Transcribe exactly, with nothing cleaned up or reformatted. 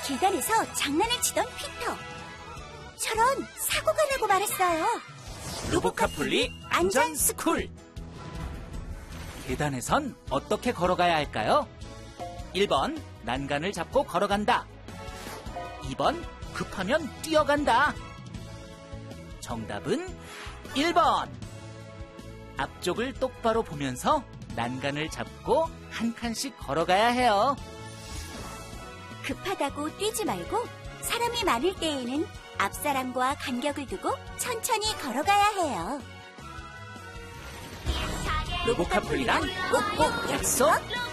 계단에서 장난을 치던 피터. 저런 사고가 나고 말았어요. 로보카폴리 안전스쿨. 계단에선 어떻게 걸어가야 할까요? 일 번 난간을 잡고 걸어간다. 이 번 급하면 뛰어간다. 정답은 일 번. 앞쪽을 똑바로 보면서 난간을 잡고 한 칸씩 걸어가야 해요. 급하다고 뛰지 말고 사람이 많을 때에는 앞사람과 간격을 두고 천천히 걸어가야 해요. 로보카폴리랑 꼭꼭 약속!